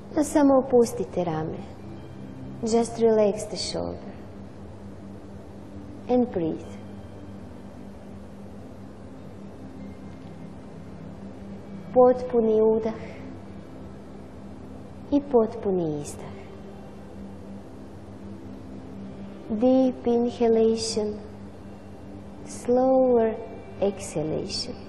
Samo opustite rame. Just relax the shoulder. And breathe. Potpuni udah i potpuni izdah. Deep inhalation, slower exhalation.